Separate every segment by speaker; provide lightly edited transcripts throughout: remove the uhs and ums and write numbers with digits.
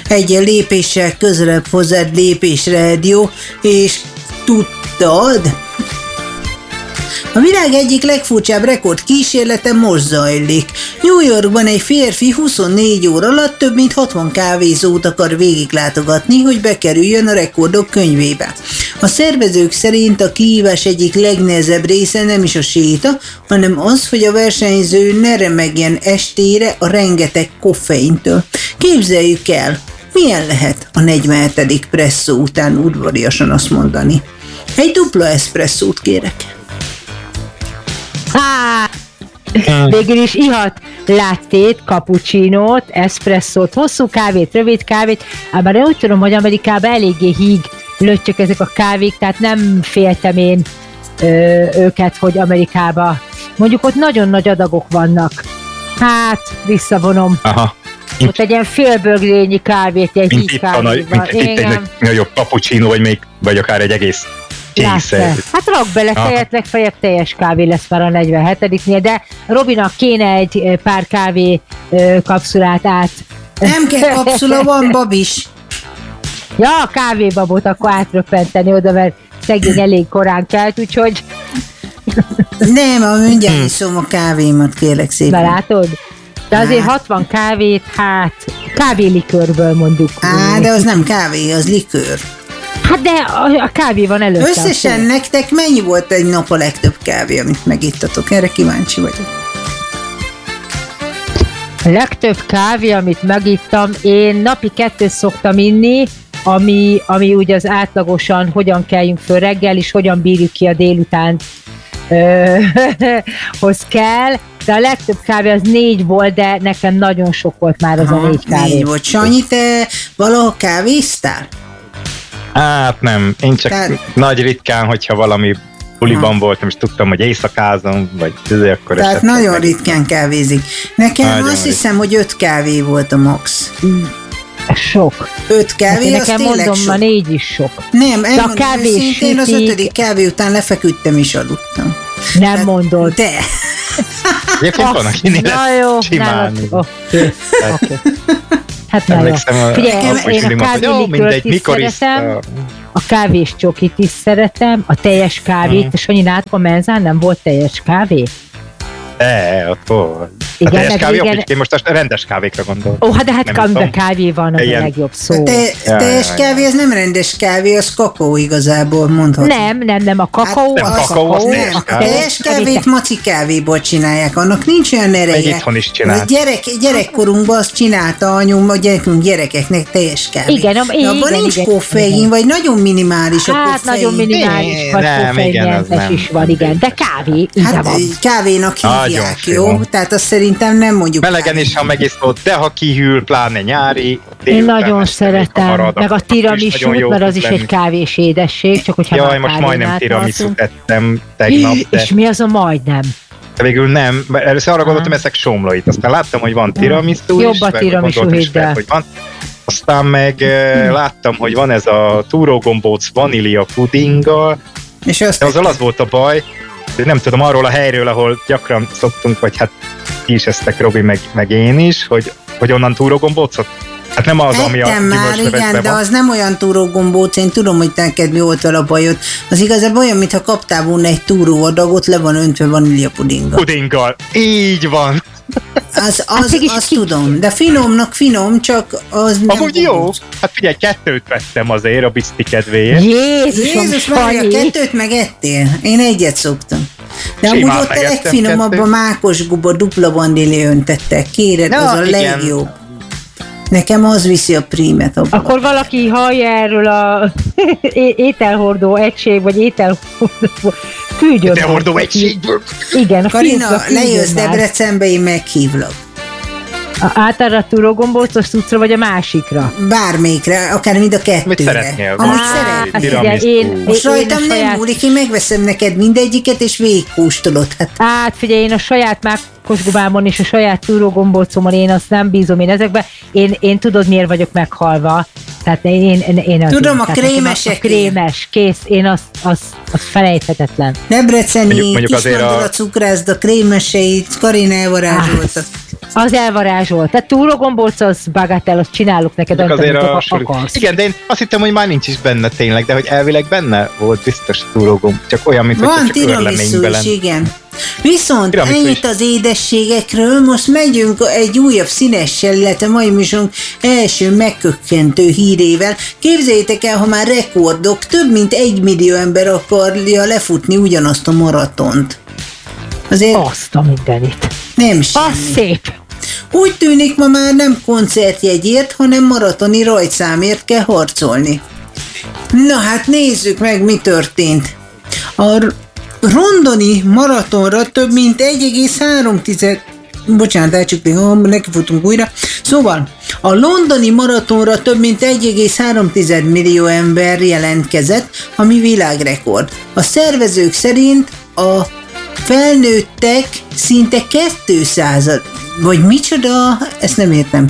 Speaker 1: egy lépéssel közelebb hozzád lépésrádió, és tudtad? A világ egyik legfurcsább rekord kísérlete most zajlik. New Yorkban egy férfi 24 óra alatt több mint 60 kávézót akar végiglátogatni, hogy bekerüljön a rekordok könyvébe. A szervezők szerint a kihívás egyik legnehezebb része nem is a séta, hanem az, hogy a versenyző ne remegjen estére a rengeteg koffeintől. Képzeljük el, milyen lehet a 47. presszó után udvariasan azt mondani. Egy dupla eszpresszót kérek.
Speaker 2: Végül is ihat lattét, cappuccinót, eszpresszót, hosszú kávét, rövid kávét, ám én úgy tudom, hogy Amerikában eléggé híg löttyök ezek a kávék, tehát nem féltem én őket, hogy Amerikába, mondjuk ott nagyon nagy adagok vannak. Hát, visszavonom.
Speaker 3: Aha.
Speaker 2: Ott egy ilyen félbögrényi kávét, egy híg kávéval.
Speaker 3: Mint itt egy nagyobb cappuccino, vagy akár egy egész készer.
Speaker 2: Hát rak bele fejet, legfeljebb teljes kávé lesz már a 47-nél, de Robinak kéne egy pár kávé kapszulát át.
Speaker 1: Nem kell kapszula, van babis.
Speaker 2: Ja, a kávébabot akkor átröppenteni oda, mert szegény elég korán kelt, úgyhogy...
Speaker 1: Nem, mindjárt iszom a kávémat, kérlek szépen.
Speaker 2: Belátod? De azért 60 kávét, hát kávélikörből mondjuk.
Speaker 1: De az nem kávé, az likőr.
Speaker 2: Hát de a kávé van előtte.
Speaker 1: Összesen nektek mennyi volt egy nap a legtöbb kávé, amit megittatok? Erre kíváncsi vagyok.
Speaker 2: A legtöbb kávé, amit megittam, én napi 2 szoktam inni, ami ugye az átlagosan hogyan keljünk föl reggel, és hogyan bírjuk ki a délutánt hoz kell, de a legtöbb kávé az 4 volt, de nekem nagyon sok volt már az a 4 kávé.
Speaker 1: 4 volt. Sanyi, te valaha kávéztál?
Speaker 3: Hát nem, én csak nagy ritkán, hogyha valami buliban voltam, és tudtam, hogy éjszakázom, vagy akkor
Speaker 1: tehát nagyon ritkán kávézik. Nekem
Speaker 3: nagyon
Speaker 1: azt hiszem, hogy 5 kávé volt a max.
Speaker 2: Sok.
Speaker 1: 5 kávé, az tényleg
Speaker 2: mondom,
Speaker 1: sok.
Speaker 2: Ma 4 is sok.
Speaker 1: Nem, elmondom őszintén, az 5. kávé után lefeküdtem és aludtam.
Speaker 2: Nem tehát, mondod.
Speaker 1: De.
Speaker 3: Egyébként van, akinél ezt csinálni.
Speaker 2: Oké. Hát na jó. Figyelj, én a kávélikört is szeretem, a kávés csokit is szeretem, a teljes kávét, és Sanyi, nátok a menzán nem volt teljes kávé?
Speaker 3: Ott volt.
Speaker 2: Igen,
Speaker 3: a teljes kávé, én most a rendes kávékra gondolom.
Speaker 2: Hát de hát kávé van, az a legjobb szó.
Speaker 1: Teljes kávé, az nem rendes kávé, az kakaó igazából mondhatni.
Speaker 2: Nem, a kakaó.
Speaker 3: Nem, kakaó, az teljes kávé.
Speaker 1: A teljes kávét maci kávéból csinálják, annak nincs olyan ereje.
Speaker 3: Itthon is csinált.
Speaker 1: Gyerekkorunkban azt csinálta anyum, a gyerekeknek teljes kávé.
Speaker 2: Igen,
Speaker 1: abban nincs koffein, vagy nagyon minimális a koffein.
Speaker 2: Hát nagyon minimális, vagy koffeinmentes is van, igen. De kávé.
Speaker 1: Hát kávénak hívják, jó? Tehát azt szerintem nem mondjuk.
Speaker 3: Melegen is, ha megiszod, de ha kihűl, pláne nyári.
Speaker 2: Én nagyon szeretem, meg a tiramisút, mert az is egy kávés édesség, csak hogyha
Speaker 3: jaj, most majdnem tiramisút ettem tegnap.
Speaker 2: És mi az a majdnem?
Speaker 3: De végül nem, először arra gondoltam, ezek somlóit, aztán láttam, hogy van tiramisu
Speaker 2: jobb a tiramisu hiddel.
Speaker 3: Aztán meg láttam, hogy van ez a túrógombóc vanília pudinggal,
Speaker 1: és
Speaker 3: azzal az volt a baj, nem tudom, arról a helyről, ahol gyakran szoktunk, vagy hát ti is eztek, Robi, meg én is, hogy onnan túrógombócot? Hát nem az, ami a gyümölcslevetben van.
Speaker 1: De az nem olyan túrógombóc, én tudom, hogy neked mi volt vele a bajod. Az igazából olyan, mintha kaptál volna egy túróadagot, le van öntve vanília pudinggal.
Speaker 3: Pudinggal, így van.
Speaker 1: Azt tudom, de finomnak finom, csak az nem
Speaker 3: amúgy jó, hát figyelj, 2 vettem azért a bizti kedvéért.
Speaker 1: Jézus Mária, 2 megettél? Én 1 szoktam. De amúgy ott a legfinomabb a mákosguba dupla vanília öntettek, kéred, az a legjobb. Nekem az viszi a prímet abban.
Speaker 2: Akkor valaki hallja erről a ételhordó egység, vagy ételhordó küldjön.
Speaker 3: Ételhordó egységből.
Speaker 2: Igen.
Speaker 1: Karina, lejössz Debrecenbe, én meghívlak.
Speaker 2: Át a túrógombócos cuccra, vagy a másikra?
Speaker 1: Bármelyikre, akár mind a 2-re.
Speaker 3: Mit szeretnél?
Speaker 1: Amit szeretnél. Most rajtam nem múlik, én megveszem neked mindegyiket, és végigkóstolod.
Speaker 2: Hát figyelj, én a saját mákosgubámon és a saját túrógombócomon én azt nem bízom én ezekbe. Én tudod, miért vagyok meghalva. Tehát én
Speaker 1: tudom, a krémesek.
Speaker 2: A krémes, kész, én az felejthetetlen.
Speaker 1: Debreceni kis mandula cukrászda krémeseit Karina elvarázsolta.
Speaker 2: Az elvarázsolt. Tehát túrogombóc, az bagatell, azt csinálok neked,
Speaker 3: azért
Speaker 2: akarsz.
Speaker 3: Igen, de én azt hittem, hogy már nincs is benne tényleg, de hogy elvileg benne volt biztos túrogomb, csak olyan, mint hogy csak örleményben lenne.
Speaker 1: Igen. Viszont
Speaker 3: Tiramisu
Speaker 1: ennyit az édességekről, most megyünk egy újabb színessel, illetve mai műsorunk első megkökkentő hírével. Képzeljétek el, ha már rekordok, több mint 1 millió ember akarja lefutni ugyanazt a maratont. Azért
Speaker 2: azt a mindenit.
Speaker 1: nem semmi.
Speaker 2: Az szép.
Speaker 1: Úgy tűnik, ma már nem koncertjegyért, hanem maratoni rajtszámért kell harcolni. Na hát nézzük meg, mi történt. A londoni maratonra több mint 1,3... Bocsánat, elcsuktuk, nekifutunk újra. Szóval, a londoni maratonra több mint 1,3 millió ember jelentkezett, ami világrekord. A szervezők szerint a felnőttek szinte 200, vagy micsoda, ezt nem értem.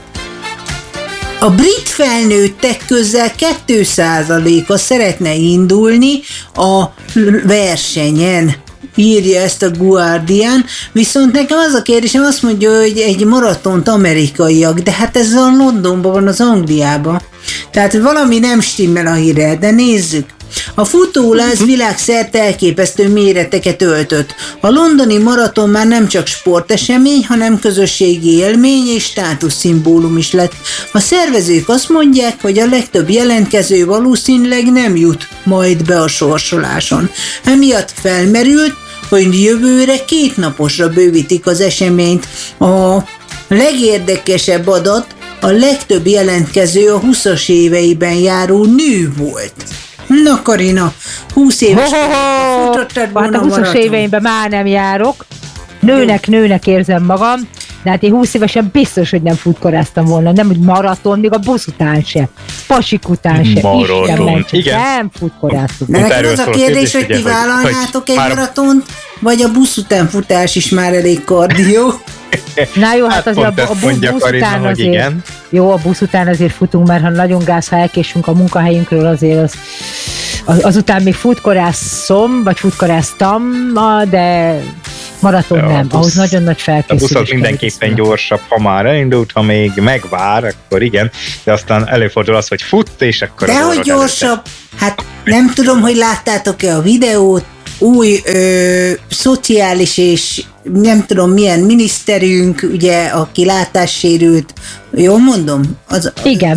Speaker 1: A brit felnőttek közel 2%-a szeretne indulni a versenyen, írja ezt a Guardian, viszont nekem az a kérdésem, azt mondja, hogy egy maratont amerikaiak, de hát ez a Londonban van, az Angliában. Tehát valami nem stimmel a hírrel, de nézzük. A futóláz világszerte elképesztő méreteket öltött. A londoni maraton már nem csak sportesemény, hanem közösségi élmény és státuszszimbólum is lett. A szervezők azt mondják, hogy a legtöbb jelentkező valószínűleg nem jut majd be a sorsoláson. Emiatt felmerült, hogy jövőre 2 naposra bővítik az eseményt. A legérdekesebb adat, a legtöbb jelentkező a 20-as éveiben járó nő volt. Na Karina, 20 éves futottad volna
Speaker 2: a 20-as éveimben már nem járok. Nőnek érzem magam, de hát én 20 évesen biztos, hogy nem futkoráztam volna. Nem, hogy maraton, még a busz után se. Pasik után se.
Speaker 3: Maraton, igen.
Speaker 2: Nem futkoráztunk.
Speaker 1: De nekem az a kérdés, hogy ti vállalnátok egy maratont, vagy a busz után futás is már elég kardió?
Speaker 2: Na jó, hát azért a busz után azért, igen. Jó, a busz után azért futunk, mert ha nagyon gáz, ha elkésünk a munkahelyünkről, azért azután még futkorászom, vagy futkoráztam, de maraton ja, nem, ahhoz nagyon nagy felkészülés.
Speaker 3: A busz az mindenképpen gyorsabb, ha már elindult, ha még megvár, akkor igen, de aztán előfordul az, hogy fut, és akkor...
Speaker 1: De hogy gyorsabb? Hát nem tudom, hogy láttátok-e a videót, új szociális és nem tudom milyen miniszterünk, ugye, aki látássérült, jól mondom?
Speaker 2: Igen.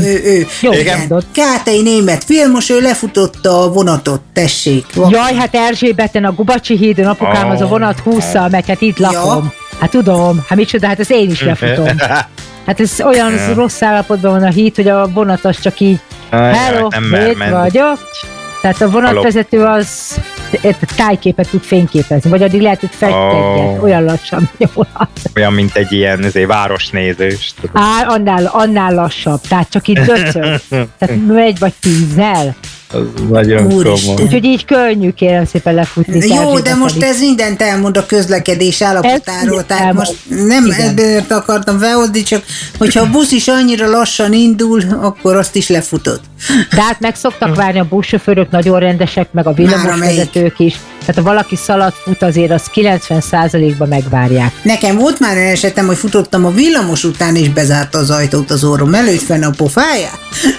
Speaker 1: Kátei német filmos, ő lefutotta a vonatot, tessék.
Speaker 2: Jaj, hát Erzsébeten, a Gubacsi hídon apukám az a vonat 20-szal megy, hát itt lakom. Ja. Hát tudom, hát micsoda, hát ezt én is lefutom. Hát ez olyan rossz állapotban van a híd, hogy a vonat az csak így, hello, itt vagyok. Tehát a vonatvezető az tájképet tud fényképezni, vagy addig lehet, hogy festkedjen, olyan lassan.
Speaker 3: Olyan, mint egy ilyen városnézős.
Speaker 2: Annál lassabb, tehát csak itt döcög. Tehát 1 vagy 10-zel.
Speaker 3: Az nagyon komoly.
Speaker 2: Úgyhogy így könnyű, kérem szépen lefutni.
Speaker 1: Jó, de most ez mindent elmond a közlekedés állapotáról, tehát most nem ezért akartam felhozni, csak hogyha a busz is annyira lassan indul, akkor azt is lefutod.
Speaker 2: De hát meg szoktak várni a buszsofőrök, nagyon rendesek, meg a villamosvezetők is. Tehát ha valaki szalad fut, azért az 90%-ban megvárják. Nekem
Speaker 1: volt már olyan esetem, hogy futottam a villamos után, és bezárta az ajtót az orrom előtt, fenn a pofáját.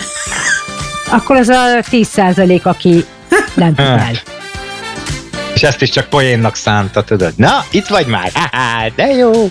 Speaker 2: Akkor az a 10%, aki nem tud el.
Speaker 3: És ezt is csak poénnak szánta, tudod? Na, itt vagy már! De jó!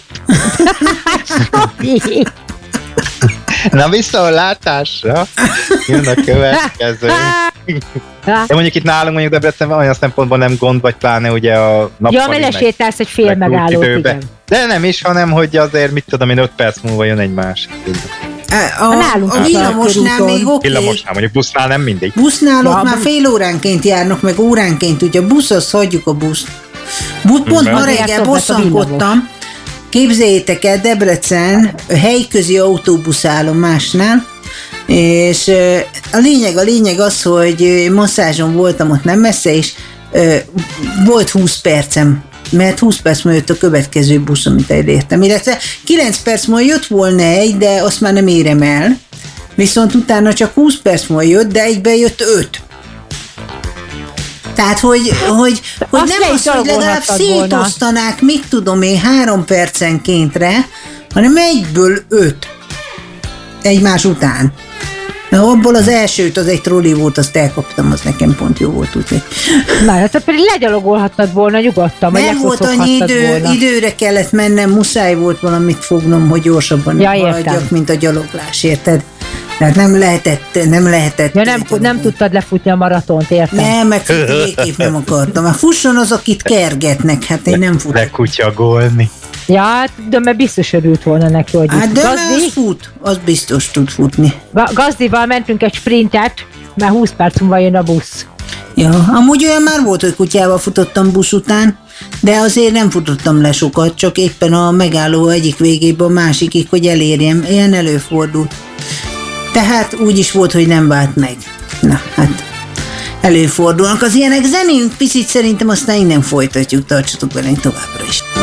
Speaker 3: Na, viszontlátásra! Jön a következő. De mondjuk itt nálunk, mondjuk Debrecenben olyan szempontból nem gond, vagy pláne ugye a nappali.
Speaker 2: Ja, mert lesétálsz egy fél megállót, igen.
Speaker 3: De nem is, hanem hogy azért, mit tudom én, 5 perc múlva jön egy másik.
Speaker 1: A villamosnál még oké.
Speaker 3: Villamosnál, mondjuk busznál nem mindig.
Speaker 1: Busznál ott már fél óránként járnak, meg óránként, ugye a busz, azt hagyjuk a buszt. Pont ma reggel bosszankodtam. Képzeljétek el, Debrecen helyközi autóbuszállomásnál, és a lényeg az, hogy masszázson voltam ott nem messze, és volt 20 percem, mert 20 perc múlva jött a következő busz, amit elértem. Illetve 9 perc múlva jött volna egy, de azt már nem érem el. Viszont utána csak 20 perc múlva jött, de egyben jött 5. Tehát, hogy nem az, hogy legalább szétosztanák, mit tudom én, 3 percenkéntre, hanem egyből 5 egymás után. Na, abból az elsőt, az egy trolli volt, azt elkaptam, az nekem pont jó volt, úgyhogy.
Speaker 2: Na, hát pedig legyalogolhatnad volna nyugodtan, vagy
Speaker 1: nem volt annyi időre kellett mennem, muszáj volt valamit fognom, hogy gyorsabban haladjak, mint a gyaloglás, érted? Tehát nem lehetett.
Speaker 2: Ja, nem tudtad lefutni a maratont, értem?
Speaker 1: Nem, meg végképp nem akartam. Hát fusson az, akit kergetnek, hát én nem futok.
Speaker 3: Lekutyagolni.
Speaker 2: Ja, de mert biztos örült volna neki, hogy
Speaker 1: hát de az fut, az biztos tud futni.
Speaker 2: Gazdival mentünk egy sprintet, mert 20 perc múlva jön a busz.
Speaker 1: Ja, amúgy olyan már volt, hogy kutyával futottam busz után, de azért nem futottam le sokat, csak éppen a megálló egyik végéből a másikig, hogy elérjem, ilyen előfordult. Tehát úgy is volt, hogy nem vált meg. Na, hát előfordulnak az ilyenek. Zenénk picit, szerintem aztán innen folytatjuk, tartsatok velünk továbbra is.